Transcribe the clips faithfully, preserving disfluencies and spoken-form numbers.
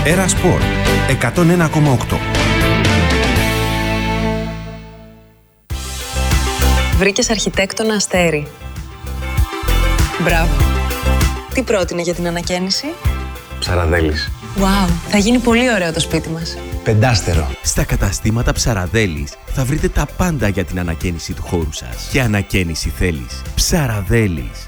Έρα Σπορ εκατόν ένα κόμμα οκτώ. Βρήκες αρχιτέκτονα αστέρι. Μπράβο. Τι πρότεινε για την ανακαίνιση? Ψαραδέλης. Wow, θα γίνει πολύ ωραίο το σπίτι μας. Πεντάστερο. Στα καταστήματα Ψαραδέλης θα βρείτε τα πάντα για την ανακαίνιση του χώρου σας. Και ανακαίνιση θέλεις. Ψαραδέλης.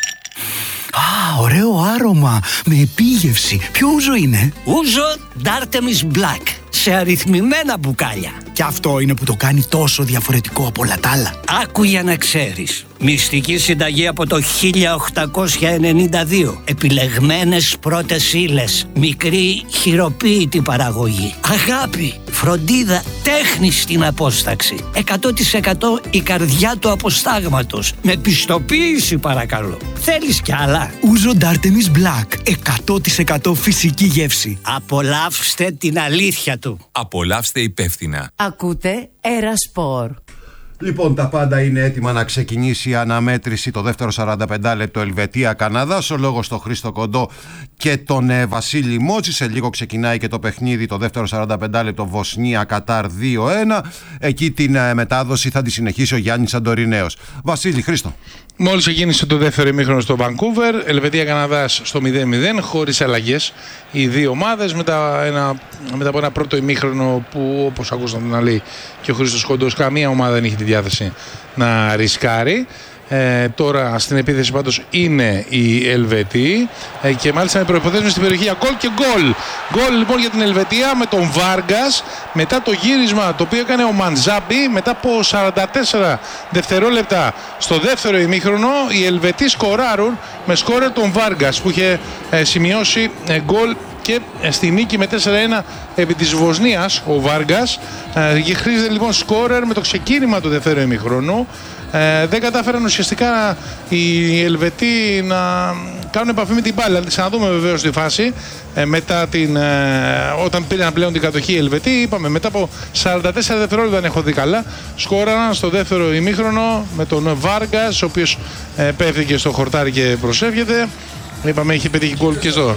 Α, ωραίο άρωμα, με επίγευση. Ποιο ούζο είναι? Ούζο D'Artemis Black, σε αριθμημένα μπουκάλια. Και αυτό είναι που το κάνει τόσο διαφορετικό από όλα τα άλλα. Άκου για να ξέρεις. Μυστική συνταγή από το χίλια οκτακόσια ενενήντα δύο. Επιλεγμένες πρώτες ύλες. Μικρή χειροποίητη παραγωγή. Αγάπη, φροντίδα, τέχνη στην απόσταξη. εκατό τοις εκατό η καρδιά του αποστάγματος. Με πιστοποίηση παρακαλώ. Θέλεις κι άλλα? Ούζο D'Artemis Black. εκατό τοις εκατό φυσική γεύση. Απολαύστε την αλήθεια του. Απολαύστε υπεύθυνα. Ακούτε Έρα Σπορ. Λοιπόν, τα πάντα είναι έτοιμα να ξεκινήσει η αναμέτρηση. Το δεύτερο σαράντα πέντε λεπτό Ελβετία-Καναδάς. Ο λόγος στο Χρήστο Κοντό και τον ε, Βασίλη Μότση. Σε λίγο ξεκινάει και το παιχνίδι. Το δεύτερο σαράντα πέντε λεπτό Βοσνία-Κατάρ δύο ένα. Εκεί την ε, μετάδοση θα τη συνεχίσει ο Γιάννης Αντορινέος. Βασίλη, Χρήστο. Μόλις ξεκίνησε το δεύτερο ημίχρονο στο Βανκούβερ, Ελβετία-Καναδάς στο μηδέν μηδέν, χωρίς αλλαγές. Οι δύο ομάδες μετά, ένα, μετά από ένα πρώτο ημίχρονο που, όπως ακούσαμε να λέει και ο Χρήστος Κοντός, καμία ομάδα δεν είχε τη διάθεση να ρισκάρει. Ε, τώρα στην επίθεση πάντως είναι η Ελβετοί ε, και μάλιστα με προϋποθέσεις στην περιοχή για γκολ και γκολ. Γκολ λοιπόν για την Ελβετία με τον Βάργκας μετά το γύρισμα το οποίο έκανε ο Μαντζάμπι μετά από σαράντα τέσσερα δευτερόλεπτα στο δεύτερο ημίχρονο. Οι Ελβετοί σκοράρουν με σκόρερ τον Βάργκας που είχε ε, σημειώσει ε, γκολ και στη νίκη με τέσσερα ένα επί της Βοσνίας ο Βάργκας. Ε, χρήζεται λοιπόν σκόρερ με το ξεκίνημα του δεύτερου ημιχρόνου. Ε, δεν κατάφεραν ουσιαστικά οι Ελβετοί να κάνουν επαφή με την μπάλα. Θα ξαναδούμε βεβαίως τη φάση ε, μετά την, ε, όταν πήραν πλέον την κατοχή οι Ελβετοί. Είπαμε μετά από σαράντα τέσσερα δευτερόλεπτα, δεν έχω δει καλά, σκόραραν στο δεύτερο ημίχρονο με τον Βάργκας, ο οποίος ε, πέφτει στο χορτάρι και προσεύχεται. Είπαμε είχε πετύχει γκολ και εδώ.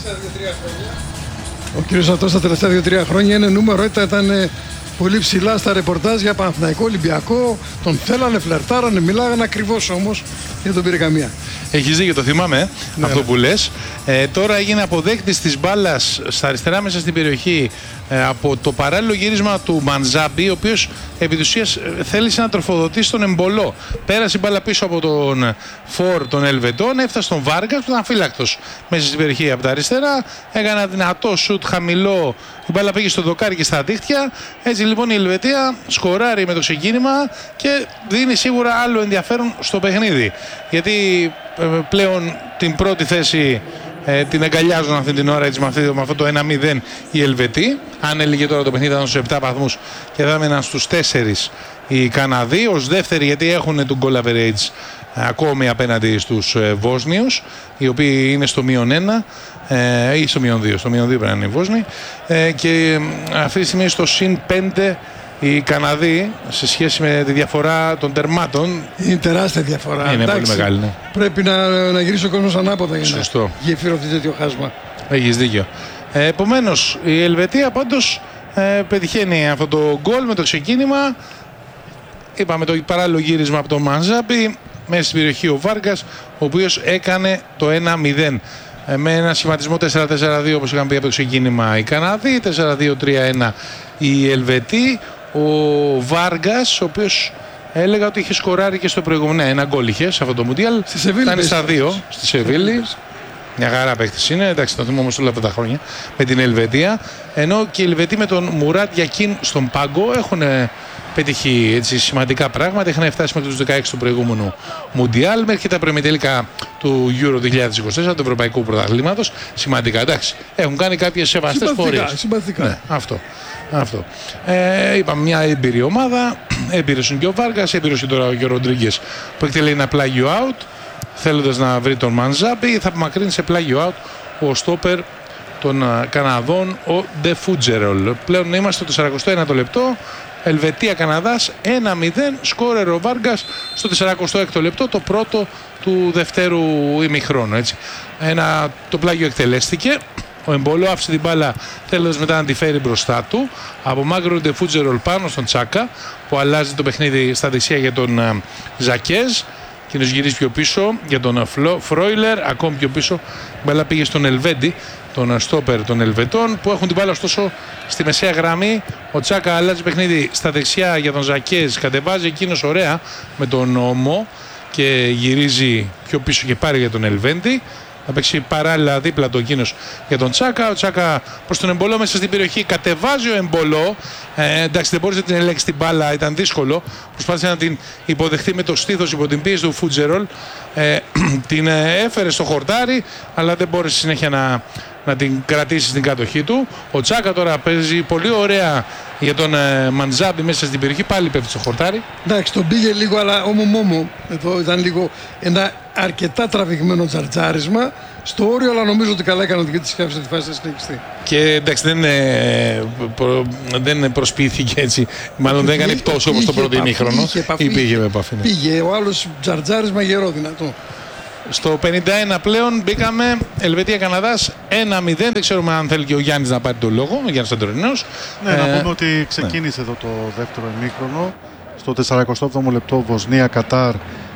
Ο κύριος Σατός στα τελευταία δύο τρία χρόνια είναι νούμερο, ήταν, ήταν πολύ ψηλά στα ρεπορτάζ για Παναθηναϊκό, Ολυμπιακό. Τον θέλανε, φλερτάρανε, μιλάγανε ακριβώς όμως, δεν τον πήρε καμία. Έχεις δίκιο, το θυμάμαι ναι, αυτό που λες. Ε, τώρα έγινε αποδέκτης της μπάλας στα αριστερά μέσα στην περιοχή ε, από το παράλληλο γύρισμα του Μαντζάμπι, ο οποίος επί της ουσίας θέλησε να τροφοδοτήσει τον Εμπολό. Πέρασε η μπάλα πίσω από τον φορ των Ελβετών, έφτασε στον Βάργκας που ήταν φύλακτος μέσα στην περιοχή από τα αριστερά. Έκανε ένα δυνατό σουτ χαμηλό, η μπάλα πήγε στο δοκάρι και στα δίχτυα. Έτσι λοιπόν η Ελβετία σκοράρει με το ξεκίνημα και δίνει σίγουρα άλλο ενδιαφέρον στο παιχνίδι. Γιατί πλέον την πρώτη θέση ε, την αγκαλιάζουν αυτή την ώρα έτσι, με, αυτή, με αυτό το ένα μηδέν οι Ελβετοί. Αν έλεγε τώρα το παιχνίδι ήταν στους επτά βαθμούς και θα έμεναν στους τέσσερις οι Καναδοί ως δεύτεροι, γιατί έχουν τον goal average ε, ακόμη απέναντι στους ε, Βόσνιους, οι οποίοι είναι στο μείον ένα ε, ή στο μείον δύο, στο μείον δύο πρέπει να είναι οι Βόσνοι ε, και ε, αυτή τη στιγμή στο συν πέντε οι Καναδοί σε σχέση με τη διαφορά των τερμάτων. Είναι τεράστια διαφορά. Είναι εντάξει, πολύ μεγάλη. Ναι. Πρέπει να, να γυρίσει ο κόσμος ανάποδα για Σωστό. να γεφυρωθεί τέτοιο χάσμα. Έχεις δίκιο. Ε, επομένως η Ελβετία πάντως ε, πετυχαίνει αυτό το γκολ με το ξεκίνημα. Είπαμε το παράλληλο γύρισμα από τον Μαντζάμπι. Μέσα στην περιοχή ο Βάργκας, ο οποίος έκανε το ένα μηδέν. Ε, με ένα σχηματισμό τέσσερα τέσσερα δύο όπως είχαν πει από το ξεκίνημα οι Καναδοί, τέσσερα δύο τρία ένα οι Ελβετοί. Ο Βάργκας, ο οποίος έλεγα ότι είχε σκοράρει και στο προηγούμενο. Ναι, ένα γκολ είχε σε αυτό το Μουντιάλ. Στη Σεβίλη. Ήταν στα δύο στη Σεβίλη. Μια χαρά παίκτης είναι. Εντάξει, το θυμόμαι όμως όλα αυτά τα χρόνια με την Ελβετία. Ενώ και οι Ελβετοί με τον Μουράτ Γιακίν στον πάγκο έχουν πετύχει έτσι, σημαντικά πράγματα. Είχαν φτάσει με τους δεκαέξι του προηγούμενου Μουντιάλ μέχρι και τα προημιτελικά του Euro δύο χιλιάδες είκοσι τέσσερα, του Ευρωπαϊκού Πρωταθλήματος. Σημαντικά, εντάξει. Έχουν κάνει κάποιες σεβαστές πορείες. Συμπαθητικά. Ναι, αυτό. αυτό. Ε, είπαμε μια έμπειρη ομάδα. Έμπειρος είναι και ο Βάργκας, έμπειρος και τώρα και ο Ροντρίγκες που εκτελεί ένα πλάγιο out. Θέλοντας να βρει τον Μαντζάμπι, θα απομακρύνει σε πλάγιο out ο στόπερ των Καναδών, ο Ντε Φούτζερολ. Πλέον είμαστε στο σαρακοστό ένατο λεπτό. Ελβετία-Καναδάς ένα μηδέν, σκόρερ ο Βάργκας στο σαρακοστό έκτο λεπτό, το πρώτο του δευτέρου ημιχρόνου. Έτσι. Ένα, το πλάγιο εκτελέστηκε Ο Εμπολό άφησε την μπάλα θέλοντας μετά να τη φέρει μπροστά του. Απομάκρυνται Φούτζερολ πάνω στον Τσάκα που αλλάζει το παιχνίδι στα δεξιά για τον uh, Ζακέζ. Εκείνος γυρίζει πιο πίσω για τον Φρόιλερ. Ακόμη πιο πίσω η μπάλα πήγε στον Ελβέντι, τον στόπερ των Ελβετών, που έχουν την μπάλα ωστόσο στη μεσαία γραμμή. Ο Τσάκα αλλάζει παιχνίδι στα δεξιά για τον Ζακέζ. Κατεβάζει εκείνος ωραία με τον Ομό και γυρίζει πιο πίσω και πάρει για τον Ελβέντι. Θα παίξει παράλληλα δίπλα το εκείνος για τον Τσάκα. Ο Τσάκα προς τον Εμπολό μέσα στην περιοχή. Κατεβάζει ο Εμπολό. Ε, εντάξει, δεν μπορούσε να την ελέγξει την μπάλα, ήταν δύσκολο. Προσπάθησε να την υποδεχτεί με το στήθος υπό την πίεση του Φούτζερολ. Ε, την έφερε στο χορτάρι, αλλά δεν μπόρεσε συνέχεια να, να την κρατήσει στην κατοχή του. Ο Τσάκα τώρα παίζει πολύ ωραία για τον ε, Μαντζάμπι μέσα στην περιοχή. Πάλι πέφτει στο χορτάρι. Εντάξει, τον πήγε λίγο, αλλά όμο μόμο. Εδώ ήταν λίγο ένα αρκετά τραβηγμένο τζαρτζάρισμα. Στο όριο, αλλά νομίζω ότι καλά έκανε ότι τη άφησε τη φάση να συνεχιστεί. Και εντάξει, δεν, ε, προ, δεν προσποιήθηκε έτσι. Μάλλον δεν έκανε πτώση όπως το πρώτο ημίχρονο. Ή πήγε με επαφή. Ναι. Πήγε ο άλλος τζαρτζάρισμα γερό δυνατό. Στο πενήντα ένα πλέον μπήκαμε Ελβετία-Καναδάς ένα μηδέν. Δεν ξέρουμε αν θέλει και ο Γιάννης να πάρει τον λόγο. Ο Γιάννης Αντρονινός. Ναι, ε, να πούμε ότι ξεκίνησε ναι. εδώ το δεύτερο ημίχρονο. Στο τεσσαρακοστό έβδομο λεπτό Βοσνία-Κατάρ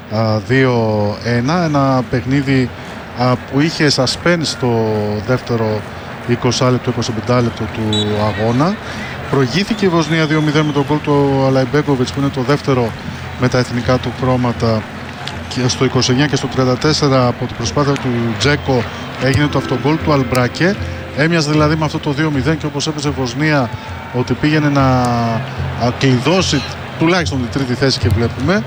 δύο ένα. Ένα παιχνίδι α, που είχε suspense στο δεύτερο είκοσι λεπτό, είκοσι πέντε λεπτό του αγώνα. Προηγήθηκε η Βοσνία δύο μηδέν με τον γκολ του Αλαϊμπέκοβιτς, που είναι το δεύτερο με τα εθνικά του χρώματα. Και στο είκοσι εννιά και στο τριάντα τέσσερα από την προσπάθεια του Τζέκο έγινε το αυτογκολ του Αλμπράκε. Έμοιαζε δηλαδή με αυτό το δύο μηδέν και όπως έπαιζε η Βοσνία ότι πήγαινε να κλειδώσει τουλάχιστον την τρίτη θέση και βλέπουμε.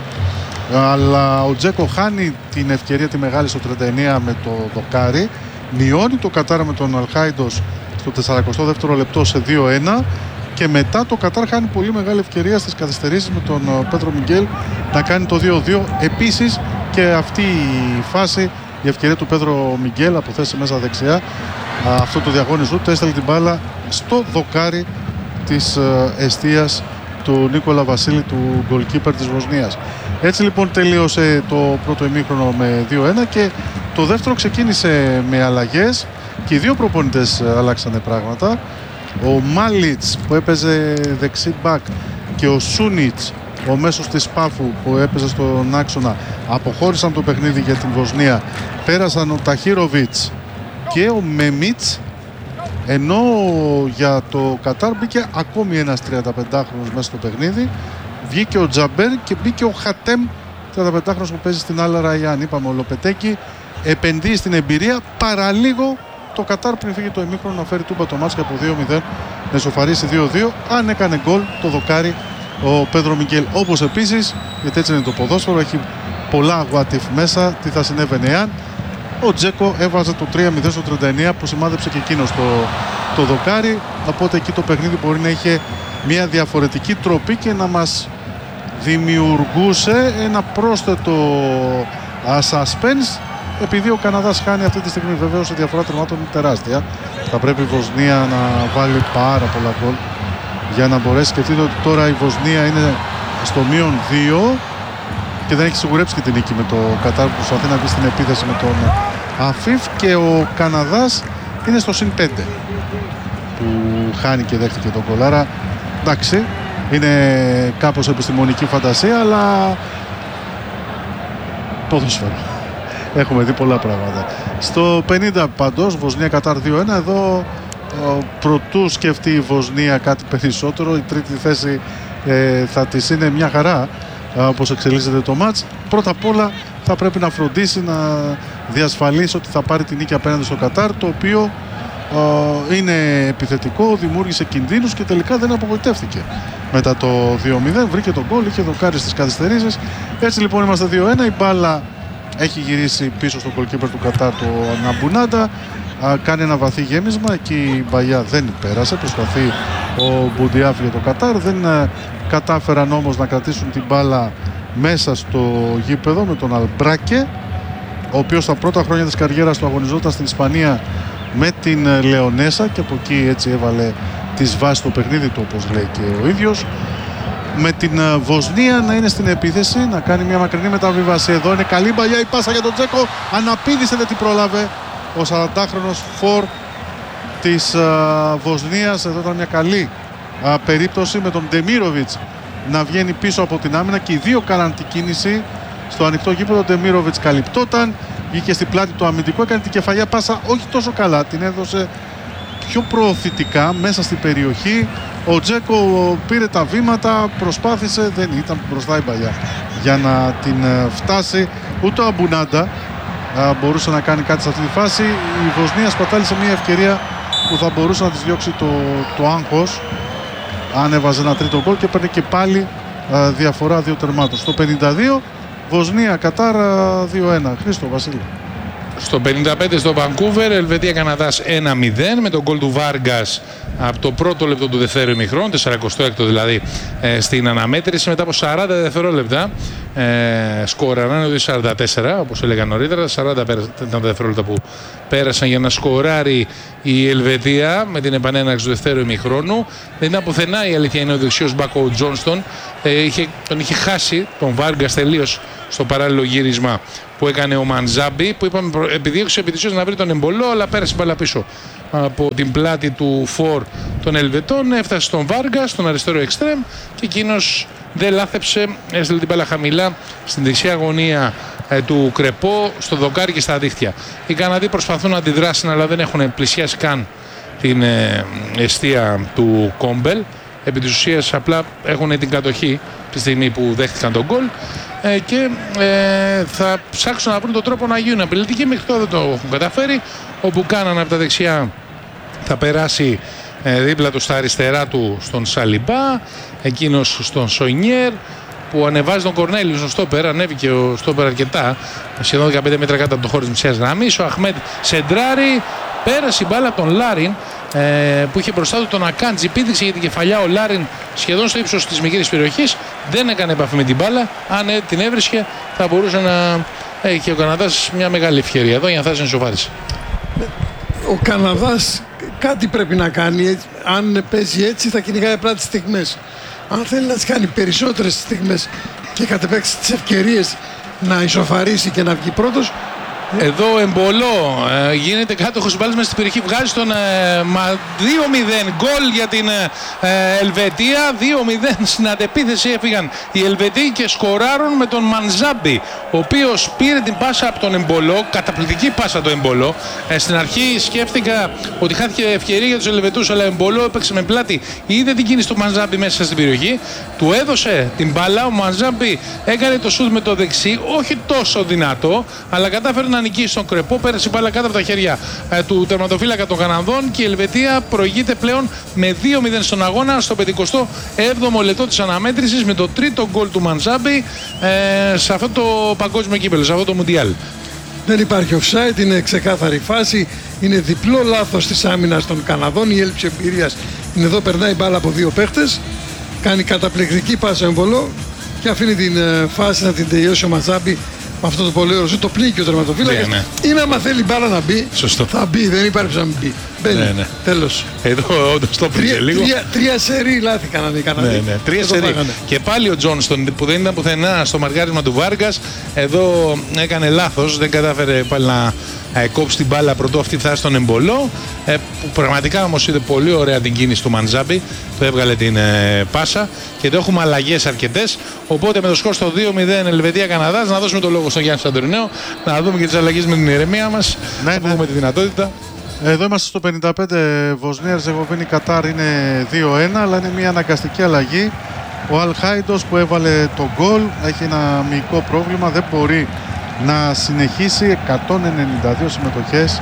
Αλλά ο Τζέκο χάνει την ευκαιρία τη μεγάλη στο τριάντα εννέα με το δοκάρι. Μειώνει το Κατάρ με τον Αλχάιντος στο τεσσαρακοστό δεύτερο λεπτό σε δύο ένα. Και μετά το Κατάρ χάνει πολύ μεγάλη ευκαιρία στις καθυστερήσεις με τον Πέτρο Μιγγέλ να κάνει το δύο δύο. Επίσης και αυτή η φάση, η ευκαιρία του Πέτρο Μιγγέλ από θέση μέσα δεξιά, αυτό το διαγώνι ζούτ έστελνε την μπάλα στο δοκάρι της εστίας του Νίκολα Βασίλη, του γκολκίπερ της Βοσνίας. Έτσι λοιπόν τελείωσε το πρώτο ημίχρονο με δύο ένα και το δεύτερο ξεκίνησε με αλλαγές και οι δύο προπονητές αλλάξανε πράγματα. Ο Μάλιτς που έπαιζε δεξί μπακ και ο Σούνιτς, ο μέσος της Πάφου που έπαιζε στον άξονα, αποχώρησαν το παιχνίδι για την Βοσνία. Πέρασαν ο Ταχίροβιτς και ο Μεμίτς, ενώ για το Κατάρ μπήκε ακόμη ένας τριανταπεντάχρονος μέσα στο παιχνίδι. Βγήκε ο Τζαμπέρ και μπήκε ο Χατέμ, τριανταπεντάχρονος που παίζει στην Άλλα Ραϊάν. Είπαμε, ο Λοπετέκη επενδύει στην εμπειρία. Παραλίγο το Κατάρ πριν φύγει το ημίχρονο να φέρει τούμπα το μάτς και από δύο μηδέν να ισοφαρίσει δύο δύο. Αν έκανε γκολ το δοκάρι ο Πέδρο Μιγγέλ. Όπως επίσης, γιατί έτσι είναι το ποδόσφαιρο, έχει πολλά what if μέσα, τι θα συνέβαινε εάν ο Τζέκο έβαζε το τρία μηδέν στο τριάντα εννέα που σημάδεψε και εκείνος το, το δοκάρι. Οπότε εκεί το παιχνίδι μπορεί να είχε μια διαφορετική τροπή και να μας δημιουργούσε ένα πρόσθετο α, suspense, επειδή ο Καναδάς χάνει αυτή τη στιγμή. Βεβαίως η διαφορά τερμάτων είναι τεράστια. Θα πρέπει η Βοσνία να βάλει πάρα πολλά γκολ για να μπορέσει. Σκεφτείτε ότι τώρα η Βοσνία είναι στο μείον δύο και δεν έχει σιγουρέψει και την νίκη με το Κατάρ που προσπαθεί να μπει στην επίθεση με τον Αφίφ, και ο Καναδάς είναι στο συν πέντε που χάνει και δέχτηκε τον γκολ. Άρα εντάξει, είναι κάπως επιστημονική φαντασία, αλλά ποδόσφαιρο. Έχουμε δει πολλά πράγματα. Στο πενήντα πάντως, Βοσνία-Κατάρ δύο ένα. Εδώ προτού σκεφτεί η Βοσνία κάτι περισσότερο, η τρίτη θέση ε, θα της είναι μια χαρά όπως εξελίσσεται το μάτς. Πρώτα απ' όλα θα πρέπει να φροντίσει να διασφαλίσει ότι θα πάρει την νίκη απέναντι στο Κατάρ, το οποίο ε, είναι επιθετικό, δημιούργησε κινδύνους και τελικά δεν απογοητεύτηκε. Μετά το δύο μηδέν βρήκε τον γκολ, είχε δοκάρει στις καθυστερήσεις. Έτσι λοιπόν είμαστε δύο ένα. Η μπάλα έχει γυρίσει πίσω στο goalkeeper του Κατάρ, το Ναμπουνάντα. Α, κάνει ένα βαθύ γέμισμα. Εκεί η Μπαγιά δεν πέρασε. Προσπαθεί ο Μπουντιάφ για το Κατάρ. Δεν α, κατάφεραν όμως να κρατήσουν την μπάλα μέσα στο γήπεδο με τον Αλμπράκε, ο οποίος στα πρώτα χρόνια της καριέρας του αγωνιζόταν στην Ισπανία με την Λεωνέσα και από εκεί έτσι έβαλε τις βάσεις στο παιχνίδι του, όπως λέει και ο ίδιος. Με την Βοσνία να είναι στην επίθεση, να κάνει μια μακρινή μεταβίβαση. Εδώ είναι καλή Μπαγιά, η πάσα για τον Τζέκο. Αναπήδησε, δεν την πρόλαβε ο σαραντάχρονος Φορ της α, Βοσνίας. Εδώ ήταν μια καλή α, περίπτωση με τον Ντεμίροβιτς να βγαίνει πίσω από την άμυνα και οι δύο κάναν την κίνηση στο ανοιχτό γήπεδο. Ο Ντεμίροβιτς καλυπτόταν, βγήκε στην πλάτη του αμυντικού, έκανε την κεφαλιά πάσα όχι τόσο καλά, την έδωσε πιο προωθητικά μέσα στην περιοχή. Ο Τζέκο πήρε τα βήματα, προσπάθησε, δεν ήταν μπροστά η παλιά για να την φτάσει. Ούτε ο Αμπουνάντα α, μπορούσε να κάνει κάτι σε αυτή τη φάση. Η Βοσνία σπατάλησε μια ευκαιρία που θα μπορούσε να της διώξει το, το άγχος αν έβαζε ένα τρίτο γκολ και παίρνει και πάλι α, διαφορά δύο τερμάτων. Στο πενήντα δύο Βοσνία Κατάρ δύο ένα. Χρήστο Βασίλη. Στο πενήντα πέντε στο Vancouver, Ελβετία Καναδάς ένα μηδέν με τον γκολ του Βάργκας από το πρώτο λεπτό του δευτέρου ημιχρόνου, σαρανταέξι δηλαδή ε, στην αναμέτρηση. Μετά από σαράντα δευτερόλεπτα ε, σκόραραν, δηλαδή σαράντα τέσσερα όπως έλεγα νωρίτερα, σαράντα ήταν τα δευτερόλεπτα που πέρασαν για να σκοράρει η Ελβετία με την επανέναρξη του δευτέρου ημιχρόνου. Δεν ήταν πουθενά, η αλήθεια είναι, ο δεξιός μπακ ο Τζόνστον, ε, είχε, τον είχε χάσει τον Βάργκας τελείως στο παράλληλο γύρισμα που έκανε ο Μανζάμπι, που είπαμε επιδίωξε επιτυχώς να βρει τον εμπολό, αλλά πέρασε μπάλα πίσω από την πλάτη του φορ των Ελβετών, έφτασε στον Βάργα, στον αριστερό εξτρέμ και εκείνος δεν λάθεψε, έστειλε την μπάλα χαμηλά στην δεξιά γωνία ε, του Κρεπό, στο δοκάρι και στα δίχτυα. Οι Καναδοί προσπαθούν να αντιδράσουν, αλλά δεν έχουν πλησιάσει καν την ε, εστία του Κόμπελ. Επί της ουσίας απλά έχουν την κατοχή τη στιγμή που δέχτηκαν τον γκολ ε, και ε, θα ψάξουν να βρουν τον τρόπο να γίνουν απειλητικοί. Μέχρι τώρα δεν το έχουν καταφέρει. Όπου κάναν από τα δεξιά θα περάσει ε, δίπλα του στα αριστερά του στον Σαλιμπά, εκείνος στον Σονιέρ που ανεβάζει τον Κορνέλιο στο στόπερ. Ανέβηκε ο στόπερ αρκετά, σχεδόν δεκαπέντε μέτρα κάτω από το χώρο της μεσαίας γραμμής. Ο Αχμέντ σεντράρει, πέρασε η μπάλα από τον Λάριν ε, που είχε μπροστά του τον Ακάντζη, πήδηξε για την κεφαλιά ο Λάριν σχεδόν στο ύψος της μικρής περιοχής, δεν έκανε επαφή με την μπάλα. Αν ε, την έβρισκε θα μπορούσε να έχει ο Καναδάς μια μεγάλη ευκαιρία εδώ για να φτάσει να ισοφάρισει. Ο Καναδάς κάτι πρέπει να κάνει. Αν παίζει έτσι θα κυνηγάει απλά τις στιγμές. Αν θέλει να τις κάνει περισσότερες στιγμές και κατ' επέκταση τις ευκαιρίες να ισοφαρίσει και να βγει πρώτος. Εδώ Εμπολό ε, γίνεται κάτοχος μπάλας μέσα στην περιοχή, βγάζει τον ε, δύο μηδέν γκολ για την ε, Ελβετία. δύο μηδέν στην αντεπίθεση έφυγαν οι Ελβετοί και σκοράρουν με τον Μανζάμπι, ο οποίος πήρε την πάσα από τον Εμπολό, καταπληκτική πάσα το Εμπολό. Ε, στην αρχή σκέφτηκα ότι χάθηκε ευκαιρία για τους Ελβετούς, αλλά ο Εμπολό έπαιξε με πλάτη, είδε την κίνηση του Μανζάμπι μέσα στην περιοχή, του έδωσε την μπάλα, ο Μανζάμπι έκανε το σούτ με το δεξί, όχι τόσο δυνατό, αλλά κατάφερε να νικήσει στον Κρεπό, πέρασε η μπάλα κάτω από τα χέρια ε, του τερματοφύλακα των Καναδών και η Ελβετία προηγείται πλέον με δύο μηδέν στον αγώνα στο πενηκοστό έβδομο λεπτό της αναμέτρησης με το τρίτο γκολ του Μανζάμπι ε, σε αυτό το παγκόσμιο κύπελλο, σε αυτό το Μουντιάλ. Δεν υπάρχει offside, είναι ξεκάθαρη φάση, είναι διπλό λάθος της άμυνας των Καναδών, η έλλειψη εμπειρίας είναι εδώ, περνάει μπάλα από δύο παίχτες, κάνει καταπληκτική πάσα Εμπολό και αφήνει την ε, φάση να την τελειώσει ο Μανζάμπι. Με αυτό το πολύ ωραίο, το πλήκει ο τερματοφύλακας. Ναι, ναι. Είναι άμα θέλει μπάλα να μπει, σωστό, θα μπει, δεν υπάρχει να μην μπει. Μπαίνει, ναι, ναι. Τέλος. Εδώ όντως το πήγε λίγο. Τρία, τρία σερί λάθη κάνανε οι Καναδοί. Ναι, ναι, τρία σερί. Και πάλι ο Τζόνστον που δεν ήταν πουθενά στο μαρκάρισμα του Βάργκας, εδώ έκανε λάθος, δεν κατάφερε πάλι να ε, κόψει την μπάλα πρωτού αυτή φτάσει στον Εμπολό. Ε, που πραγματικά όμως είδε πολύ ωραία την κίνηση του Μανζάμπι, που έβγαλε την ε, πάσα και εδώ έχουμε αλλαγές αρκετές. Οπότε με το σκορ στο δύο μηδέν Ελβετία-Καναδάς, να δώσουμε το λόγο στον Γιάννη Σαντορινέο, να δούμε και τις αλλαγές με την ηρεμία μας. Ναι, ναι. Έχουμε τη δυνατότητα. Εδώ είμαστε στο πενήντα πέντε, Βοσνία Ερζεγοβίνη Κατάρ είναι δύο ένα, αλλά είναι μια αναγκαστική αλλαγή. Ο Αλ Χάιντος που έβαλε το γκολ έχει ένα μυϊκό πρόβλημα, δεν μπορεί να συνεχίσει. Εκατόν ενενήντα δύο συμμετοχές,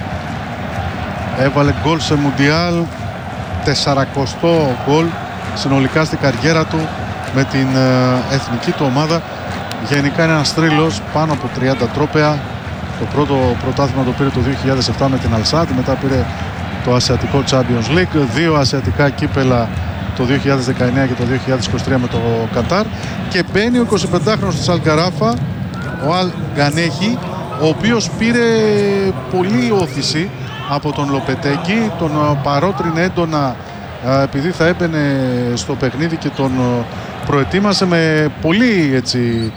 έβαλε γκολ σε Μουντιάλ, τεσσαρακοστό γκολ συνολικά στην καριέρα του με την εθνική του ομάδα. Γενικά είναι ένας θρύλος, πάνω από τριάντα τρόπαια. Το πρώτο πρωτάθλημα το πήρε το δύο χιλιάδες επτά με την Αλσάτ, μετά πήρε το Ασιατικό Champions League, δύο ασιατικά κύπελα το δύο χιλιάδες δεκαεννιά και το δύο χιλιάδες είκοσι τρία με το Κατάρ, και μπαίνει ο εικοσιπεντάχρονος της Αλγκαράφα, ο Αλ Γκανέχη, ο οποίος πήρε πολύ όθηση από τον Λοπετέκη, τον παρότρινε έντονα επειδή θα έμπαινε στο παιχνίδι και τον προετοίμασε με πολύ έτσι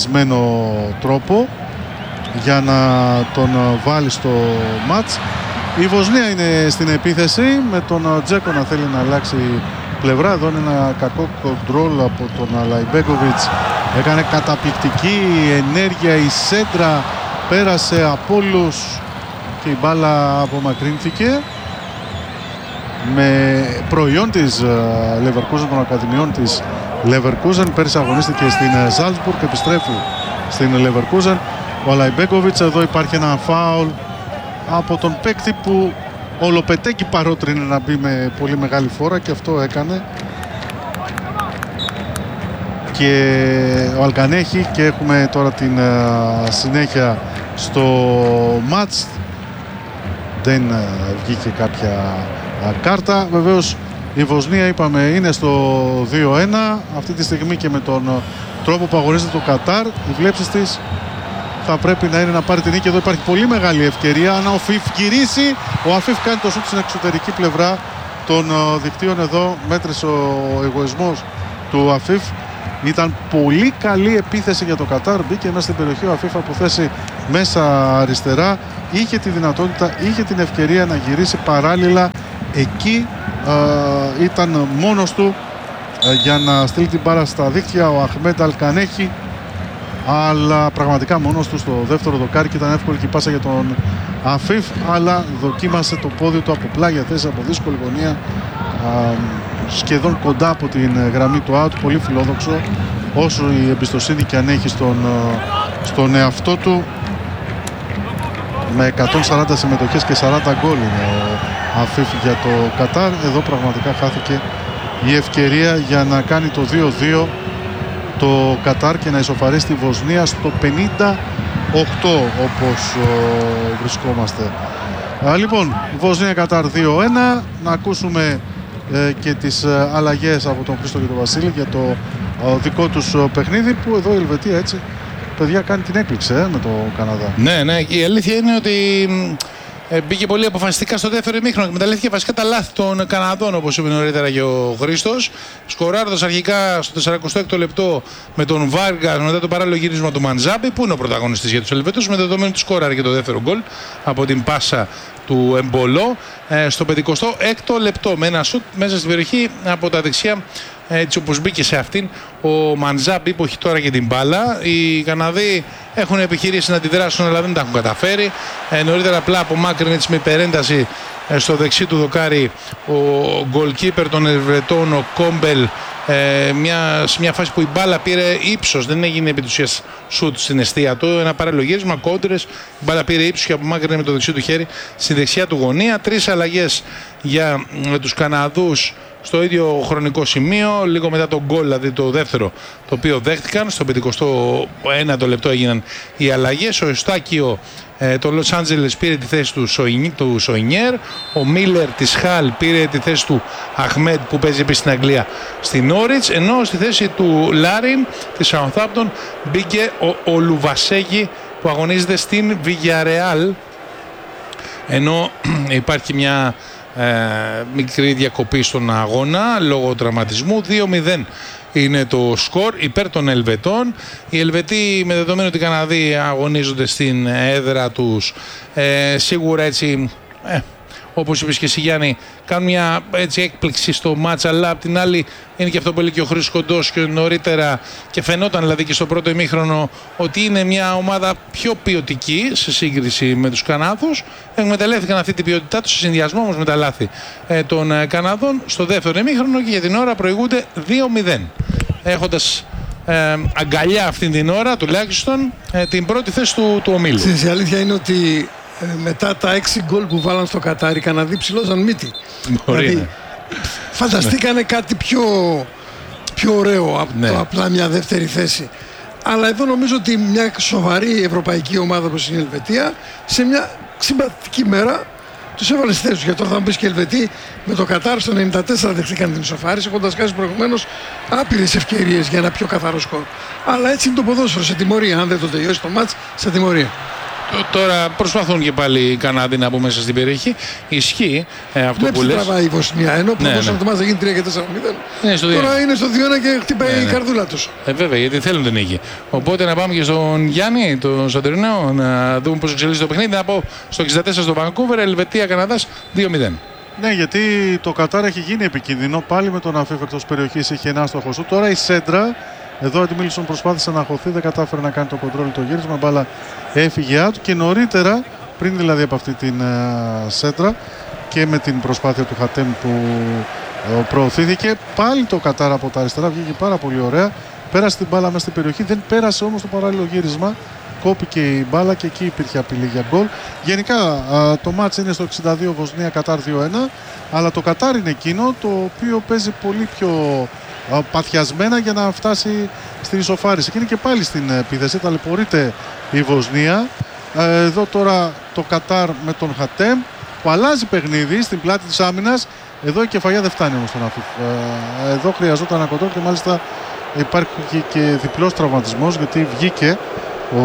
παθιασμένο τρόπο για να τον βάλει στο μάτς. Η Βοσνία είναι στην επίθεση με τον Τζέκο να θέλει να αλλάξει πλευρά. Εδώ είναι ένα κακό κοντρόλ από τον Λαϊμπέκοβιτς. Έκανε καταπληκτική ενέργεια, η σέντρα πέρασε από όλους και η μπάλα απομακρύνθηκε. Με προϊόν της Leverkusen, των ακαδημιών της Leverkusen. Πέρυσι αγωνίστηκε στην Salzburg, επιστρέφει στην Leverkusen. Ο Λαϊμπέκοβιτς, εδώ υπάρχει ένα φάουλ από τον παίκτη που ολοπετέκει παρότρινε να μπει με πολύ μεγάλη φόρα και αυτό έκανε. Και ο Αλκανέχη, και έχουμε τώρα την uh, συνέχεια στο μάτς. Δεν uh, βγήκε κάποια uh, κάρτα. Βεβαίως η Βοσνία, είπαμε, είναι στο δύο ένα. Αυτή τη στιγμή και με τον uh, τρόπο που αγωνίζεται το Κατάρ, οι βλέψεις της θα πρέπει να είναι να πάρει την νίκη. Εδώ υπάρχει πολύ μεγάλη ευκαιρία. Αν ο Αφίφ γυρίσει, ο Αφίφ κάνει το σούτ στην εξωτερική πλευρά των uh, δικτύων. Εδώ μέτρησε ο εγωισμός του Αφίφ. Ήταν πολύ καλή επίθεση για το Κατάρ. Μπήκε μέσα στην περιοχή ο Αφίφ από θέση μέσα αριστερά. Είχε τη δυνατότητα, είχε την ευκαιρία να γυρίσει παράλληλα. Εκεί uh, ήταν μόνος του uh, για να στείλει την μπάλα στα δίκτυα ο Αχμέντ Αλκανέχη. Αλλά πραγματικά μόνος του στο δεύτερο δοκάρι και ήταν εύκολη και η πάσα για τον Αφίφ, αλλά δοκίμασε το πόδι του από πλάγια θέση, από δύσκολη γωνία, α, σχεδόν κοντά από την γραμμή του out. Πολύ φιλόδοξο, όσο η εμπιστοσύνη και αν έχει στον, στον εαυτό του. Με εκατόν σαράντα συμμετοχές και σαράντα γκολ είναι ο Αφίφ για το Κατάρ. Εδώ πραγματικά χάθηκε η ευκαιρία για να κάνει το δύο δύο το Κατάρ και να ισοφαρίσει τη Βοσνία στο πενήντα οκτώ, όπως ο, βρισκόμαστε. Α, λοιπόν, Βοσνία-Κατάρ δύο ένα. Να ακούσουμε ε, και τις ε, αλλαγές από τον Χρήστο και τον Βασίλη για το ε, δικό τους ε, παιχνίδι, που εδώ η Ελβετία, έτσι, παιδιά, κάνει την έκπληξη ε, με το Καναδά. Ναι, ναι, η αλήθεια είναι ότι ε, μπήκε πολύ αποφασιστικά στο δεύτερο ημίχρονο και μεταλλεύτηκε βασικά τα λάθη των Καναδών, όπως είπε νωρίτερα και ο Χρήστος. Σκοράροντας αρχικά στο σαρανταέκτο έκτο λεπτό με τον Βάργα μετά το παράλληλο γύρισμα του Μαντζάμπη, που είναι ο πρωταγωνιστής για τους Ελβετούς, με δεδομένο του σκόραρε και το δεύτερο γκολ από την πάσα του Εμπολό. Ε, στο πενηκοστό έκτο λεπτό με ένα σουτ μέσα στην περιοχή από τα δεξιά, έτσι όπως μπήκε σε αυτήν ο Μαντζάμπη, που έχει τώρα και την μπάλα. Οι Καναδοί έχουν επιχειρήσει να αντιδράσουν, αλλά δεν τα έχουν καταφέρει. Ε, νωρίτερα απλά απομάκρυνε έτσι με υπερένταση ε, στο δεξί του δοκάρι ο goalkeeper των Ελβετών, ο Κόμπελ, ε, μια, σε μια φάση που η μπάλα πήρε ύψος, δεν έγινε επί της ουσίας σουτ στην εστία του. Ένα παραλογίσμα, κόντρες, η μπάλα πήρε ύψος και απομάκρυνε με το δεξί του χέρι στη δεξιά του γωνία. Τρεις αλλαγές για ε, τους Καναδούς στο ίδιο χρονικό σημείο, λίγο μετά τον γκολ, δηλαδή το δεύτερο, το οποίο δέχτηκαν. Στο πενηκοστό ένατο λεπτό έγιναν οι αλλαγές. Ο Εστάκιο ε, το Los Angeles πήρε τη θέση του, Σοϊνί, του Σοϊνιέρ. Ο Μίλλερ της Χαλ πήρε τη θέση του Αχμέντ, που παίζει επίσης στην Αγγλία, στην Νόριτς. Ενώ στη θέση του Λάριν της Southampton μπήκε ο, ο Λουβασέγη, που αγωνίζεται στην Villarreal. Ενώ υπάρχει μια Ε, μικρή διακοπή στον αγώνα λόγω τραυματισμού. Δύο μηδέν είναι το σκορ υπέρ των Ελβετών. Οι Ελβετοί, με δεδομένο ότι οι Καναδοί αγωνίζονται στην έδρα τους, ε, σίγουρα έτσι, ε, όπως είπες και εσύ Γιάννη, κάνουν μια έτσι έκπληξη στο μάτς, αλλά απ' την άλλη είναι και αυτό που έλεγε και ο Χρήστος Κοντός και νωρίτερα, και φαινόταν δηλαδή και στο πρώτο ημίχρονο, ότι είναι μια ομάδα πιο ποιοτική σε σύγκριση με τους Κανάδους. Εκμεταλλεύτηκαν αυτή την ποιότητά τους σε συνδυασμό όμως με τα λάθη ε, των ε, Καναδών στο δεύτερο ημίχρονο, και για την ώρα προηγούνται δύο μηδέν, έχοντας ε, αγκαλιά αυτήν την ώρα τουλάχιστον ε, την πρώτη θέση του, του ομίλου. Η αλήθεια είναι ότι ε, μετά τα έξι γκολ που βάλαν στο Κατάρ, οι Καναδοί ψηλώσαν μύτη. Μπορεί, δηλαδή, ναι. φανταστήκανε κάτι πιο, πιο ωραίο από ναι. το απλά μια δεύτερη θέση. Αλλά εδώ νομίζω ότι μια σοβαρή ευρωπαϊκή ομάδα όπως είναι η Ελβετία, σε μια συμπαθητική μέρα τους έβαλε στη θέση τους. Γιατί τώρα θα μου πεις και οι Ελβετοί με το Κατάρ στο ενενήντα τέσσερα δεχτήκαν την ισοφάριση, έχοντας χάσει προηγουμένως άπειρες ευκαιρίες για ένα πιο καθαρό σκορ. Αλλά έτσι είναι το ποδόσφαιρο, σε τιμωρία. Αν δεν το τελειώσει το μάτς, σε τιμωρία. Τώρα προσπαθούν και πάλι οι Κανάδοι να μπουν μέσα στην περιοχή. Ισχύει ε, αυτό Βλέψη που λες. τραβάει η Βοσνία, ενώ που ναι, δώσανε ναι. το μάτς να γίνει τρία και τέσσερα μηδέν. Είναι στο Τώρα είναι στο δύο ένα και χτυπάει ναι, ναι. η καρδούλα τους. Ε, βέβαια, γιατί θέλουν την νίκη. Οπότε να πάμε και στον Γιάννη, τον Σαντερινέο, να δούμε πώς εξελίσσεται το παιχνίδι. Να πω στο εξήντα τέσσερα στο Βανκούβερ, Ελβετία, Καναδάς δύο μηδέν. Ναι, γιατί το Κατάρ έχει γίνει επικίνδυνο. Πάλι με τον Αφίφ εκτός περιοχής είχε ένα άστοχο σου. Τώρα η Σέντρα, εδώ ο Μίλσον προσπάθησε να χωθεί, δεν κατάφερε να κάνει το κοντρόλ το γύρισμα. Μπάλα έφυγε out και νωρίτερα, πριν δηλαδή από αυτή την uh, Σέντρα και με την προσπάθεια του Χατέμ που uh, προωθήθηκε, πάλι το Κατάρ από τα αριστερά βγήκε πάρα πολύ ωραία. Πέρασε την μπάλα μέσα στην περιοχή, δεν πέρασε όμως το παράλληλο γύρισμα. Κόπηκε η μπάλα και εκεί υπήρχε απειλή για γκολ. Γενικά α, το μάτς είναι στο εξήντα δύο, Βοσνία Κατάρ δύο ένα, αλλά το Κατάρ είναι εκείνο το οποίο παίζει πολύ πιο α, παθιασμένα για να φτάσει στην ισοφάριση. Και είναι και πάλι στην επίθεση, ταλαιπωρείται η Βοσνία. Α, εδώ τώρα το Κατάρ με τον Χατέμ που αλλάζει παιχνίδι στην πλάτη της άμυνας. Εδώ η κεφαλιά δεν φτάνει όμως στον Αφίφ. Εδώ χρειαζόταν ένα κοντρόλ και μάλιστα υπάρχει και διπλός τραυματισμός, γιατί βγήκε ο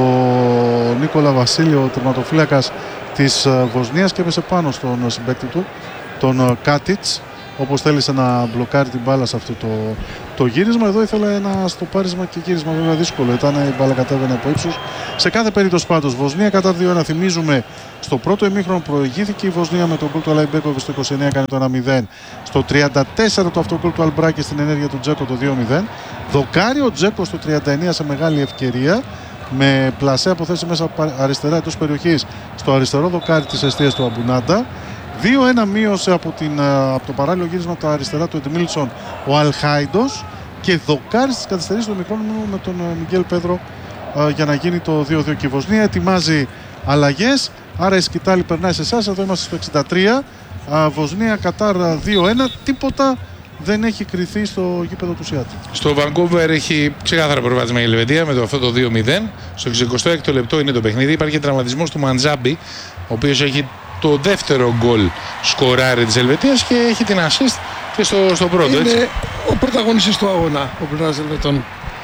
Νίκολα Βασίλειο, ο τερματοφύλακας της Βοσνίας, και έπεσε πάνω στον συμπαίκτη του, τον Κάτιτς, όπως θέλησε να μπλοκάρει την μπάλα σε αυτό το, το γύρισμα. Εδώ ήθελε ένα στοπάρισμα και γύρισμα, βέβαια δύσκολο ήταν, η μπάλα κατέβαινε από ύψους. Σε κάθε περίπτωση πάντως Βοσνία κατά δύο ένα. Θυμίζουμε, στο πρώτο ημίχρονο προηγήθηκε η Βοσνία με τον γκολ του Αλαϊμπέκοβιτς στο είκοσι εννέα, έκανε το ένα μηδέν. Στο τριάντα τέσσερα το αυτογκολ του Αλμπράκη στην ενέργεια του Τζέκο το δύο μηδέν. Δοκάρει ο Τζέκο στο τριάντα εννέα σε μεγάλη ευκαιρία, με πλασέ από θέση μέσα αριστερά εντός περιοχής στο αριστερό δοκάρι της εστίας του Αμπουνάντα. δύο ένα μείωσε από, την, από το παράλληλο γύρισμα τα αριστερά του Εντμίλσον ο Αλχάιντος και δοκάρι στις καθυστερήσεις του μικρόνου με τον Μιγγέλ Πέδρο για να γίνει το δύο δύο. Και η Βοσνία ετοιμάζει αλλαγές, άρα η σκητάλη περνάει σε εσάς. Εδώ είμαστε στο εξήντα τρία, Βοσνία Κατάρ δύο ένα, τίποτα δεν έχει κρυθεί στο γήπεδο του Σιάτλ. Στο Βανκούβερ έχει ξεκάθαρα προβάδισμα η Ελβετία με το αυτό το δύο μηδέν. Στο εξηκοστό έκτο λεπτό είναι το παιχνίδι. Υπάρχει και τραυματισμός του Μαντζάμπι, ο οποίος έχει το δεύτερο γκολ σκοράρι της Ελβετίας και έχει την assist και στο, στο πρώτο. Είναι έτσι. ο πρωταγωνιστής του αγώνα, ο πλευράς Ελβετών.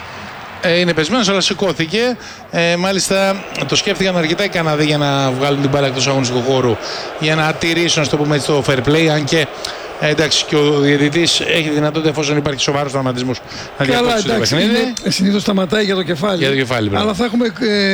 Ε, είναι πεσμένος, αλλά σηκώθηκε. Ε, μάλιστα το σκέφτηκαν αρκετά οι Καναδοί για να βγάλουν την μπάλα εκτός αγωνιστικού χώρου, για να τηρήσουν, να το πούμε έτσι, το fair play. Αν και ε, εντάξει, και ο διαιτητής έχει δυνατότητα, εφόσον υπάρχει σοβαρός τραυματισμός, να διακόψει το παιχνίδι. Συνήθως σταματάει για το κεφάλι. Για το κεφάλι αλλά θα έχουμε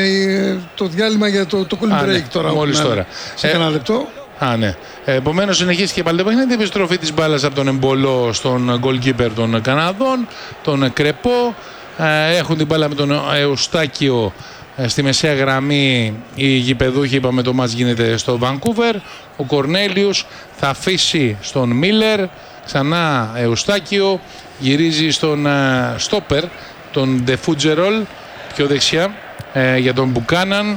ε, το διάλειμμα για το, το cool break ναι, τώρα. Μόλις τώρα. Σε ε, ένα λεπτό. Α, ναι. Επομένως συνεχίστηκε πάλι το παιχνίδι. Επιστροφή της μπάλας από τον Εμπολό στον goalkeeper των Καναδών, τον Κρεπό. Έχουν την μπάλα με τον Εουστάκιο στη μεσαία γραμμή. Οι γηπεδούχοι, είπαμε, το μάτς γίνεται στο Βανκούβερ. Ο Κορνέλιους θα αφήσει στον Μίλερ, ξανά Εουστάκιο, γυρίζει στον Στόπερ, τον Ντεφούτζερολ πιο δεξιά, για τον Μπουκάναν.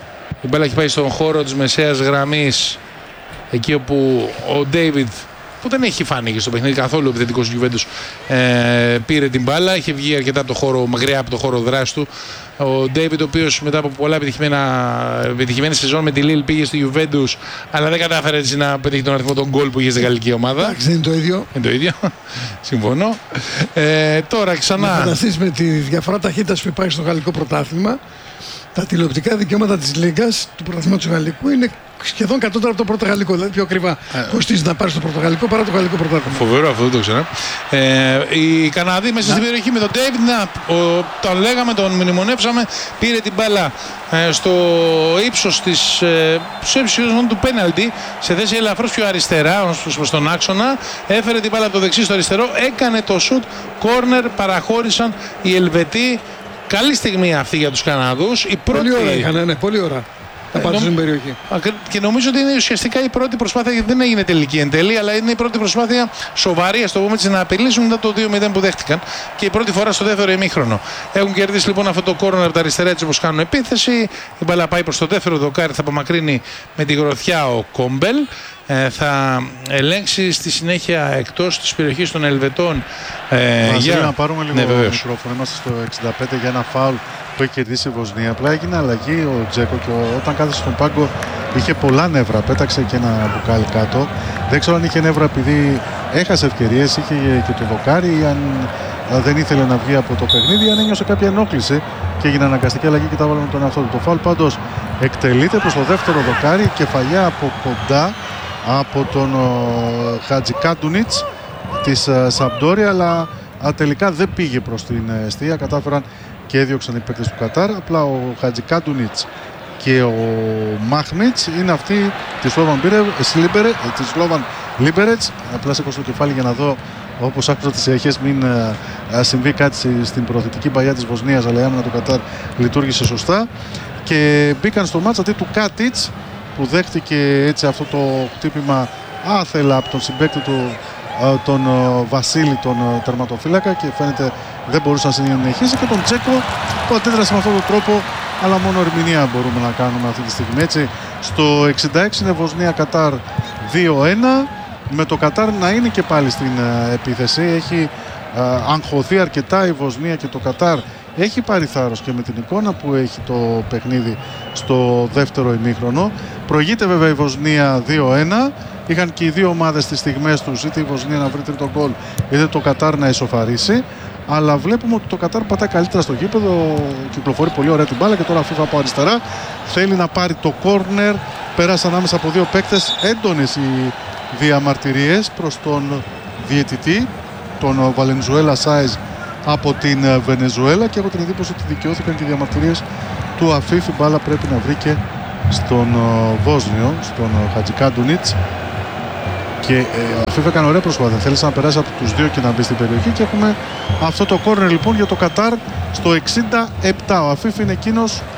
Η μπάλα έχει πάει στον χώρο της μεσαίας γραμμής, εκεί όπου ο Ντέιβιντ, που δεν έχει φάνηκε στο παιχνίδι καθόλου επιθετικός του Juventus, ε, πήρε την μπάλα, είχε βγει αρκετά από το χώρο, μακριά από το χώρο δράση του. Ο Ντέιβιντ, ο οποίος μετά από πολλά επιτυχημένη σεζόν με τη Λίλ πήγε στη Juventus, αλλά δεν κατάφερε έτσι να πετύχει τον αριθμό των γκολ που είχε στην γαλλική ομάδα. Εντάξει, είναι το ίδιο. Είναι το ίδιο. Συμφωνώ. Ε, τώρα ξανά. Να φανταστείς με τη διαφορά ταχύτητας που υπάρχει στο γαλλικό πρωτάθλημα, τα τηλεοπτικά δικαιώματα της Λίγκας, του πρωταθλήματος του Γαλλικού, είναι σχεδόν κατώτερα από το πρωτογαλλικό. Δηλαδή πιο ακριβά ε, κοστίζει να πάρει το πρωτογαλλικό παρά το γαλλικό πρωτάθλημα. Φοβερό αυτό, δεν το ξέρω. Ε, οι Καναδοί μέσα στην περιοχή με τον Ντέιβιντ, να, ο, τον λέγαμε, τον μνημονεύσαμε, πήρε την μπάλα ε, στο ύψος της, ε, στο ύψος του πέναλτι, σε θέση ελαφρώς πιο αριστερά, προς τον άξονα, έφερε την μπάλα από το δεξί στο αριστερό, έκανε το σουτ, κόρνερ, παραχώρησαν οι Ελβετοί. Καλή στιγμή αυτή για τους Καναδούς. Η πρώτη... Πολύ ωραία είχαν, ναι, πολύ ωραία. Θα πάρουν στην περιοχή. Και νομίζω ότι είναι ουσιαστικά η πρώτη προσπάθεια, γιατί δεν έγινε τελική εν τέλει, αλλά είναι η πρώτη προσπάθεια σοβαρή, ας το πούμε έτσι, να απειλήσουν μετά το δύο μηδέν που δέχτηκαν. Και η πρώτη φορά στο δεύτερο ημίχρονο. Έχουν κερδίσει λοιπόν αυτό το κόρνερ από τα αριστερά, έτσι όπως κάνουν επίθεση. Η μπάλα πάει προς το δεύτερο δοκάρι, θα απομακρύνει με τη γροθιά ο Κόμπελ. Ε, θα ελέγξει στη συνέχεια εκτός της περιοχής των Ελβετών. Ε, για να πάρουμε λίγο ναι, μικρόφωνο. Είμαστε στο εξήντα πέντε για ένα φάουλ που έχει κερδίσει η Βοσνία. Απλά έγινε αλλαγή ο Τζέκο και ο, όταν κάθεσε στον πάγκο είχε πολλά νεύρα. Πέταξε και ένα μπουκάλι κάτω. Δεν ξέρω αν είχε νεύρα επειδή έχασε ευκαιρίες, είχε και το δοκάρι, ή αν δεν ήθελε να βγει από το παιχνίδι, ή αν ένιωσε κάποια ενόχληση και έγινε αναγκαστική αλλαγή και τα βάλαμε τον εαυτό του. Το φάουλ πάντως εκτελείται προς το δεύτερο δοκάρι, κεφαλιά από κοντά από τον Χατζικάντουνιτς της Σαμπντόρια, αλλά α, τελικά δεν πήγε προς την εστία. Κατάφεραν και έδιωξαν οι παίκτες του Κατάρ. Απλά ο Χατζικάντουνιτς και ο Μάχμιτς είναι αυτοί της Σλόβαν Λίμπερετς. Απλά σήκω στο κεφάλι για να δω, όπως άκουσα τις αρχές, μην α, συμβεί κάτι στην προωθητική παλιά της Βοσνίας, αλλά η άμυνα του Κατάρ λειτουργήσε σωστά και μπήκαν στο μάτς αντί του Κάτιτς, που δέχτηκε έτσι αυτό το χτύπημα άθελα από τον συμπαίκτη του, τον Βασίλη, τον τερματοφύλακα, και φαίνεται δεν μπορούσε να συνεχίσει, και τον Τσέκο που αντέδρασε με αυτόν τον τρόπο, αλλά μόνο ερμηνεία μπορούμε να κάνουμε αυτή τη στιγμή. Έτσι, στο εξήντα έξι είναι Βοσνία Κατάρ δύο ένα, με το Κατάρ να είναι και πάλι στην επίθεση. Έχει α, αγχωθεί αρκετά η Βοσνία και το Κατάρ έχει πάρει θάρρος και με την εικόνα που έχει το παιχνίδι στο δεύτερο ημίχρονο. Προηγείται βέβαια η Βοσνία δύο ένα. Είχαν και οι δύο ομάδες τις στιγμές τους, είτε η Βοσνία να βρει τρίτο γκολ, είτε το Κατάρ να ισοφαρίσει. Αλλά βλέπουμε ότι το Κατάρ πατάει καλύτερα στο γήπεδο, κυκλοφορεί πολύ ωραία την μπάλα, και τώρα FIFA από αριστερά θέλει να πάρει το κόρνερ. Πέρασαν ανάμεσα από δύο παίκτες, έντονες οι διαμαρτυρίες προς τον διαιτητή, τον Βαλενζουέλα Σάιζ από την Βενεζουέλα, και έχω την εντύπωση ότι δικαιώθηκαν και οι διαμαρτυρίες του Αφίφ. Η μπάλα πρέπει να βρήκε στον Βόσνιο, στον Χατζικάντουνιτς, και ε, ο Αφίφ έκανε ωραία προσπάθεια, θέλησε να περάσει από τους δύο και να μπει στην περιοχή, και έχουμε αυτό το κόρνερ λοιπόν για το Κατάρ στο εξήντα επτά. Ο Αφίφ είναι εκείνος